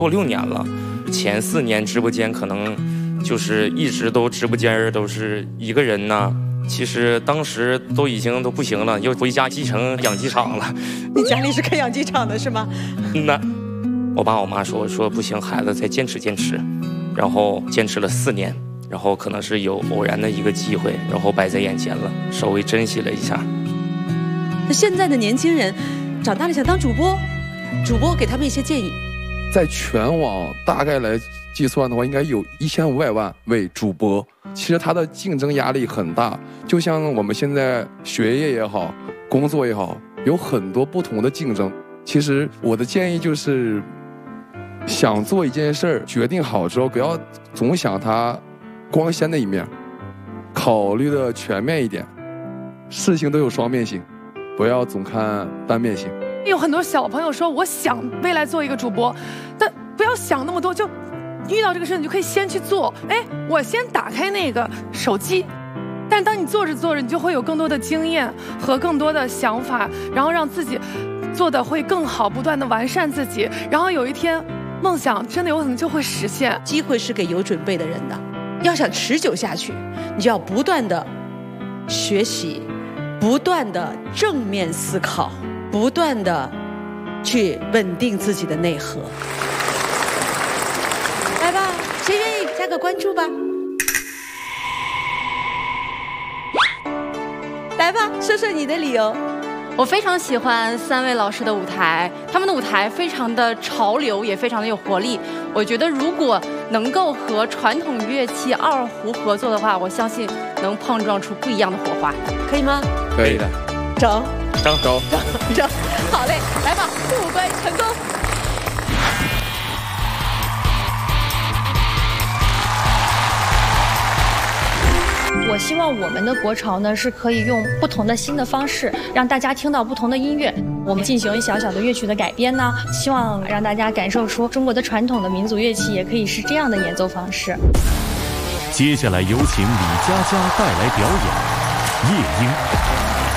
过6年了，前4年直播间可能就是一直都直播间都是一个人呢。其实当时都已经都不行了，又回家继承养鸡场了。 你家里是开养鸡场的是吗？ 那我爸我妈说不行，孩子再坚持，然后坚持了4年，然后可能是有偶然的一个机会，然后摆在眼前了，稍微珍惜了一下。 那现在的年轻人长大了想当主播，主播给他们一些建议。 在全网大概来计算的话，应该有1500万位主播。其实他的竞争压力很大，就像我们现在学业也好，工作也好，有很多不同的竞争。其实我的建议就是，想做一件事儿，决定好之后，不要总想它光鲜的一面，考虑的全面一点。事情都有双面性，不要总看单面性。 有很多小朋友说，我想未来做一个主播，但不要想那么多，就遇到这个事你就可以先去做。哎，我先打开那个手机，但当你做着做着，你就会有更多的经验和更多的想法，然后让自己做的会更好，不断的完善自己，然后有一天梦想真的有可能就会实现。 机会是给有准备的人的，要想持久下去，你就要不断的学习，不断的正面思考，不断的去稳定自己的内核。来吧，谁愿意加个关注吧？来吧，说说你的理由。 我非常喜欢3位老师的舞台，他们的舞台非常的潮流，也非常的有活力。我觉得如果能够和传统乐器二胡合作的话，我相信能碰撞出不一样的火花。 可以吗？ 可以的。 整，好嘞，来吧，互关成功。 我希望我们的国潮呢是可以用不同的新的方式，让大家听到不同的音乐。我们进行小小的乐曲的改编呢，希望让大家感受出中国的传统的民族乐器也可以是这样的演奏方式。 接下来有请李佳佳带来表演《夜莺》。